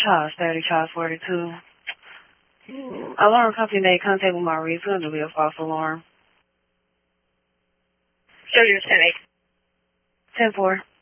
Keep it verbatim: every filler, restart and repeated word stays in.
Charles thirty, Charles forty-two. Mm, Alarm company made contact with Maurice. It's going to be a false alarm. So you're ten eight. ten four.